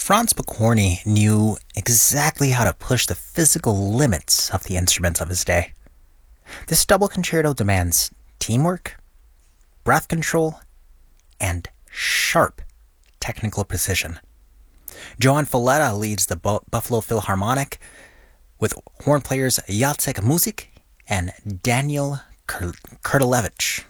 Franz Pokorny knew exactly how to push the physical limits of the instruments of his day. This double concerto demands teamwork, breath control, and sharp technical precision. Johann Falletta leads the Buffalo Philharmonic with horn players Jacek Musik and Daniel Kurtilewicz.